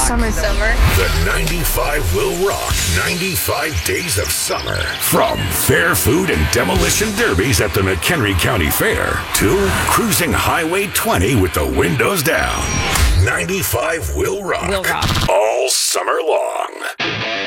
Summer. The 95 will rock 95 days of summer. From fair food and demolition derbies at the McHenry County Fair to cruising Highway 20 with the windows down. 95 will rock. All summer long.